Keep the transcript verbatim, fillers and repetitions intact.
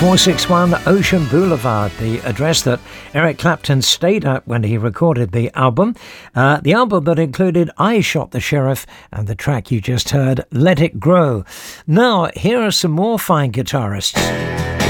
four sixty-one Ocean Boulevard, the address that Eric Clapton stayed at when he recorded the album. Uh, the album that included I Shot the Sheriff and the track you just heard, Let It Grow. Now, here are some more fine guitarists.